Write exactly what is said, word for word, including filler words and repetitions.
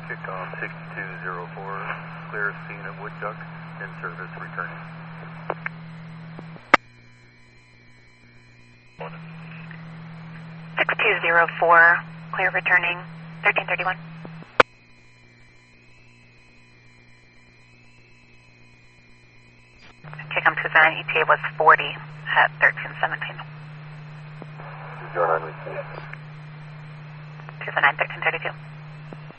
Kick-off sixty-two oh four, clear scene at Woodchuck, in service returning. six two zero four, clear returning, thirteen thirty-one. Kick-off two seven, E T A was forty at thirteen seventeen. zero nine, we see. two seven nine, thirteen thirty-two.